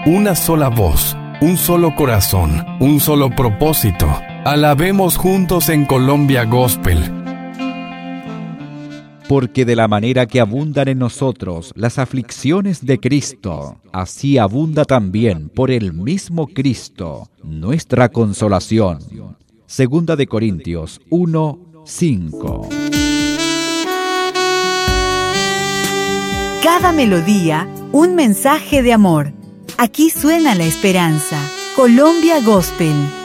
una sola voz, un solo corazón, un solo propósito. Alabemos juntos en Colombia Gospel. Porque de la manera que abundan en nosotros las aflicciones de Cristo, así abunda también por el mismo Cristo nuestra consolación. Segunda de Corintios 1:5. Cada melodía, un mensaje de amor. Aquí suena la esperanza. Colombia Gospel.